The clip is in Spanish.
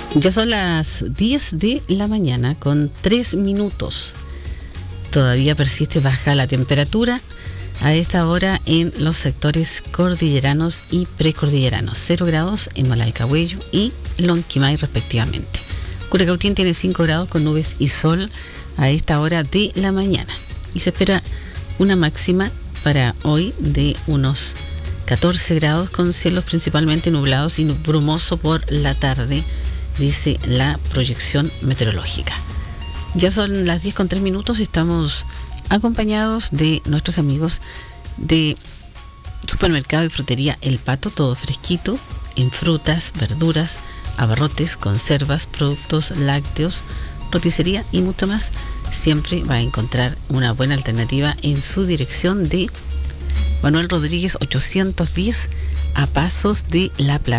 Ya son las 10 de la mañana con 3 minutos. Todavía persiste baja la temperatura a esta hora en los sectores cordilleranos y precordilleranos. 0 grados en Malalcahuello y Lonquimay respectivamente. Curacautín tiene 5 grados con nubes y sol a esta hora de la mañana. Y se espera una máxima para hoy de unos 14 grados con cielos principalmente nublados y brumoso por la tarde, dice la proyección meteorológica. Ya son las 10 con 3 minutos, estamos acompañados de nuestros amigos de Supermercado y Frutería El Pato, todo fresquito, en frutas, verduras, abarrotes, conservas, productos lácteos, roticería y mucho más. Siempre va a encontrar una buena alternativa en su dirección de Manuel Rodríguez 810 a pasos de la Plaza